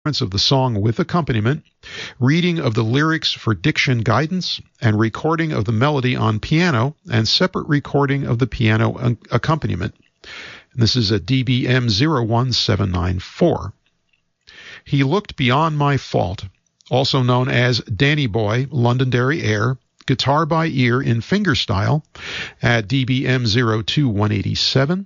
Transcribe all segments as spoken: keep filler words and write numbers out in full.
of the song with accompaniment, reading of the lyrics for diction guidance, and recording of the melody on piano, and separate recording of the piano un- accompaniment. And this is a D B M zero one seven nine four. He Looked Beyond My Fault, also known as Danny Boy, Londonderry Air, guitar by ear in fingerstyle at D B M zero two one eight seven.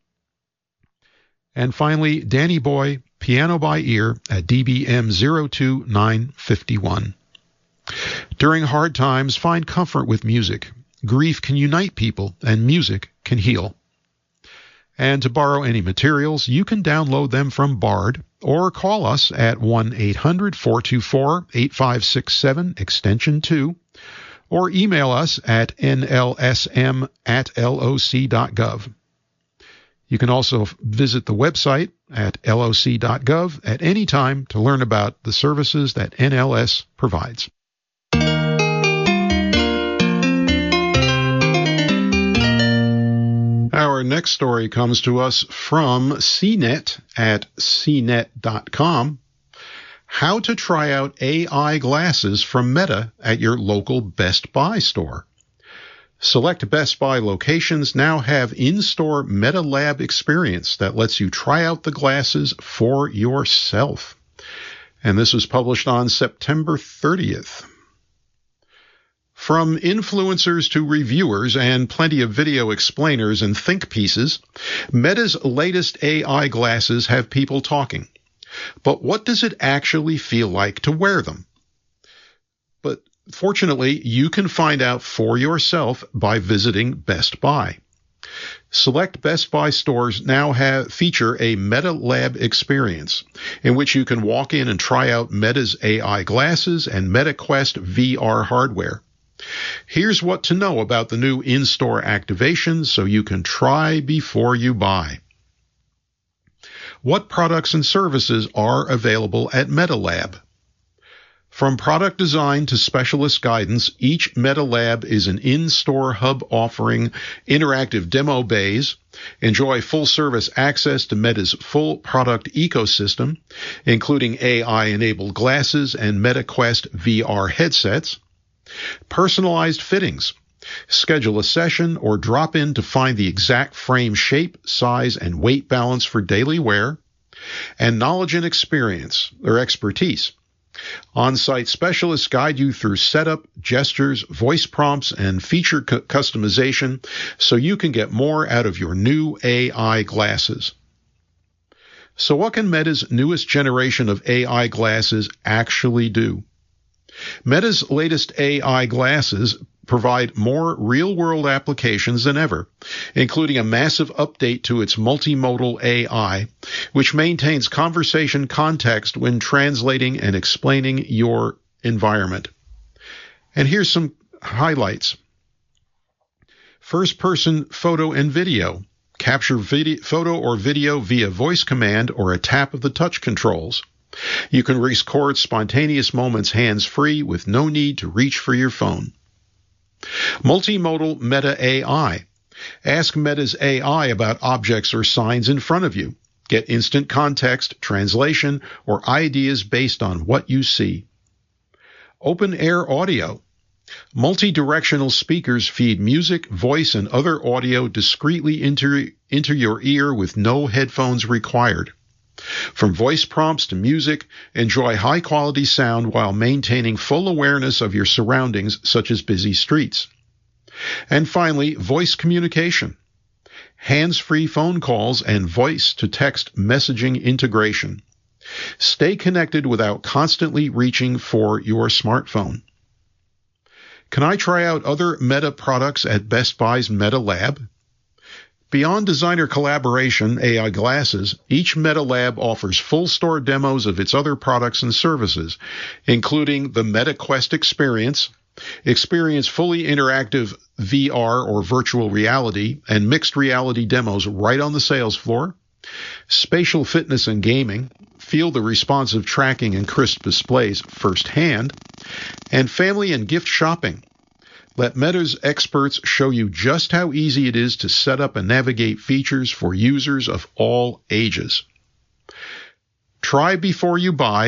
And finally, Danny Boy, piano by ear at D B M zero two nine five one. During hard times, find comfort with music. Grief can unite people, and music can heal. And to borrow any materials, you can download them from Bard or call us at one eight hundred four two four eight five six seven, extension two, or email us at N L S M at L O C dot gov. You can also visit the website at L O C dot gov at any time to learn about the services that N L S provides. Our next story comes to us from C net at C net dot com. How to try out A I glasses from Meta at your local Best Buy store. Select Best Buy locations now have in-store Meta Lab experience that lets you try out the glasses for yourself. And this was published on September thirtieth. From influencers to reviewers and plenty of video explainers and think pieces, Meta's latest A I glasses have people talking. But what does it actually feel like to wear them? But fortunately, you can find out for yourself by visiting Best Buy. Select Best Buy stores now have feature a Meta Lab experience in which you can walk in and try out Meta's A I glasses and MetaQuest V R hardware. Here's what to know about the new in-store activation so you can try before you buy. What products and services are available at Meta Lab? From product design to specialist guidance, each Meta Lab is an in-store hub offering interactive demo bays. Enjoy full-service access to Meta's full product ecosystem, including A I-enabled glasses and MetaQuest V R headsets. Personalized fittings. Schedule a session or drop in to find the exact frame shape, size, and weight balance for daily wear. And knowledge and experience, or expertise. On-site specialists guide you through setup, gestures, voice prompts, and feature cu- customization so you can get more out of your new A I glasses. So what can Meta's newest generation of A I glasses actually do? Meta's latest A I glasses provide more real-world applications than ever, including a massive update to its multimodal A I, which maintains conversation context when translating and explaining your environment. And here's some highlights. First-person photo and video. Capture video, photo or video via voice command or a tap of the touch controls. You can record spontaneous moments hands-free with no need to reach for your phone. Multimodal Meta A I. Ask Meta's A I about objects or signs in front of you. Get instant context, translation, or ideas based on what you see. Open Air Audio. Multi-directional speakers feed music, voice, and other audio discreetly into, into your ear with no headphones required. From voice prompts to music, enjoy high-quality sound while maintaining full awareness of your surroundings, such as busy streets. And finally, voice communication. Hands-free phone calls and voice-to-text messaging integration. Stay connected without constantly reaching for your smartphone. Can I try out other Meta products at Best Buy's Meta Lab? Beyond designer collaboration, A I glasses, each Meta Lab offers full store demos of its other products and services, including the MetaQuest experience, experience fully interactive V R or virtual reality and mixed reality demos right on the sales floor, spatial fitness and gaming, feel the responsive tracking and crisp displays firsthand, and family and gift shopping. Let Meta's experts show you just how easy it is to set up and navigate features for users of all ages. Try before you buy